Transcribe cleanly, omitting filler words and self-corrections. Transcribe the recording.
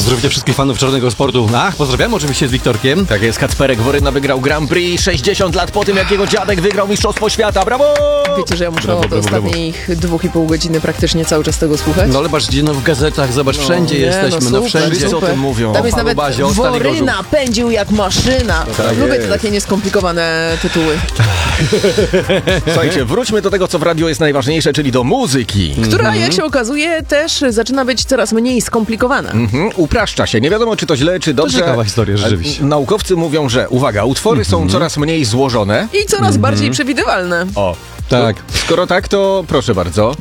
Pozdrowicie wszystkich fanów czarnego sportu. Pozdrawiam oczywiście z Wiktorkiem. Tak jest, Kacperek Woryna wygrał Grand Prix 60 lat po tym, jak jego dziadek wygrał Mistrzostwo Świata. Brawo! Wiecie, że ja muszę Brawo, od brawo, ostatnich 2,5 godziny praktycznie cały czas tego słuchać? No ale patrz, gdzie w gazetach, zobacz, wszędzie jesteśmy, super, wszędzie. Wszyscy o tym mówią. Tam jest O nawet Palubazie, o Stali Woryna pędził jak maszyna. Tak Lubię jest. te takie nieskomplikowane tytuły. Słuchajcie, wróćmy do tego, co w radiu jest najważniejsze, czyli do muzyki. Która, jak się okazuje, też zaczyna być coraz mniej skomplikowana. Upraszcza się. Nie wiadomo, czy to źle, czy dobrze. ciekawa historia, rzeczywiście. Naukowcy mówią, że, uwaga, utwory są coraz mniej złożone. I coraz bardziej przewidywalne. O, Tak. skoro tak, to proszę bardzo.